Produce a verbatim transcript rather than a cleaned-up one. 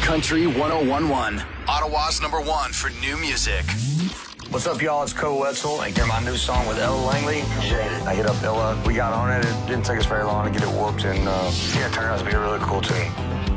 Country one oh one point one. Ottawa's number one for new music. What's up, y'all? It's Cole Wetzel, and hear my new song with Ella Langley, Jaded. I hit up Ella. We got on it. It didn't take us very long to get it whooped, and uh, yeah, it turned out to be a really cool tune.